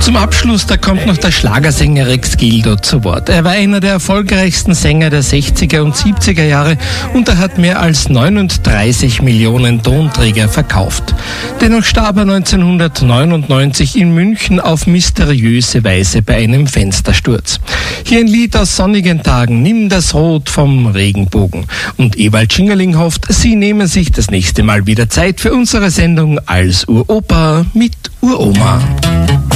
Zum Abschluss, da kommt noch der Schlagersänger Rex Gildo zu Wort. Er war einer der erfolgreichsten Sänger der 60er und 70er Jahre und er hat mehr als 39 Millionen Tonträger verkauft. Dennoch starb er 1999 in München auf mysteriöse Weise bei einem Fenstersturz. Hier ein Lied aus sonnigen Tagen, Nimm das Rot vom Regenbogen. Und Ewald Schingerling hofft, Sie nehmen sich das nächste Mal wieder Zeit für unsere Sendung als Uropa mit Uroma.